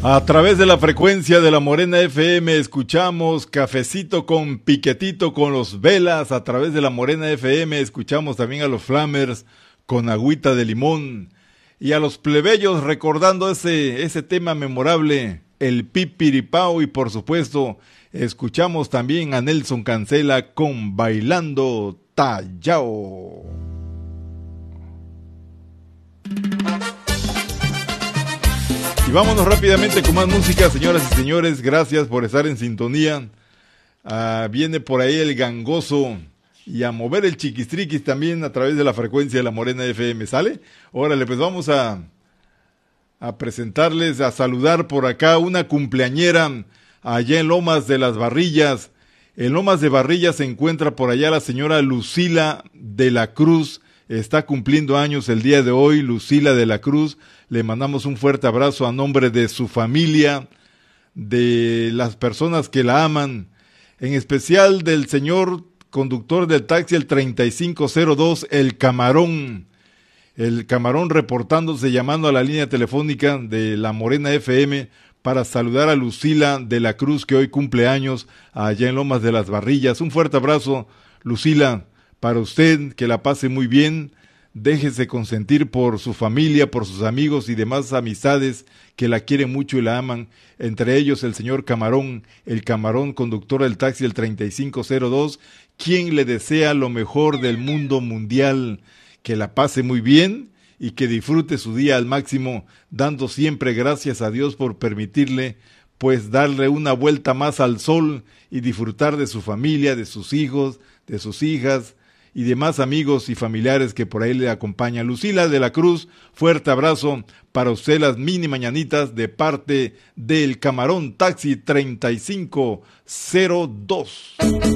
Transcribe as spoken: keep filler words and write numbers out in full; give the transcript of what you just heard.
A través de la frecuencia de la Morena F M escuchamos Cafecito con Piquetito con los Velas. A través de la Morena F M escuchamos también a los Flamers con Agüita de Limón. Y a los plebeyos recordando ese, ese tema memorable, el Pipiripao. Y por supuesto escuchamos también a Nelson Cancela con Bailando Tallao. Y vámonos rápidamente con más música, señoras y señores. Gracias por estar en sintonía. Uh, viene por ahí el gangoso y a mover el chiquistriquis también a través de la frecuencia de la Morena F M. ¿Sale? Órale, pues vamos a, a presentarles, a saludar por acá una cumpleañera allá en Lomas de las Barrillas. En Lomas de Barrillas se encuentra por allá la señora Lucila de la Cruz. Está cumpliendo años el día de hoy, Lucila de la Cruz. Le mandamos un fuerte abrazo a nombre de su familia, de las personas que la aman, en especial del señor conductor del taxi el treinta y cinco cero dos, el Camarón. El Camarón reportándose, llamando a la línea telefónica de la Morena F M para saludar a Lucila de la Cruz, que hoy cumple años allá en Lomas de las Barrillas. Un fuerte abrazo, Lucila, para usted, que la pase muy bien. Déjese consentir por su familia, por sus amigos y demás amistades que la quieren mucho y la aman, entre ellos el señor Camarón, el Camarón conductor del taxi el treinta y cinco cero dos, quien le desea lo mejor del mundo mundial, que la pase muy bien y que disfrute su día al máximo, dando siempre gracias a Dios por permitirle pues darle una vuelta más al sol y disfrutar de su familia, de sus hijos, de sus hijas y demás amigos y familiares que por ahí le acompañan. Lucila de la Cruz, fuerte abrazo para usted, las mini mañanitas de parte del Camarón Taxi treinta y cinco cero dos.